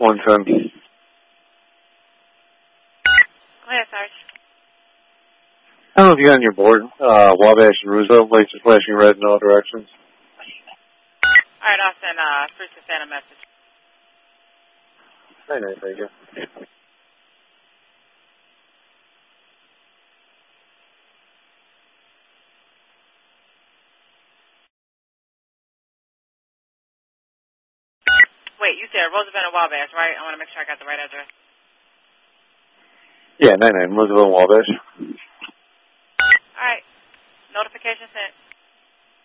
110. Go ahead, Sarge. I don't know if you got on your board, Wabash and Roosevelt, lights are flashing red in all directions. All right, I'll send Fruits and Santa a message. Very nice, thank you. Wait, you said Roosevelt and Wabash, right? I want to make sure I got the right address. Yeah, 99, Roosevelt and Wabash. All right. Notification sent.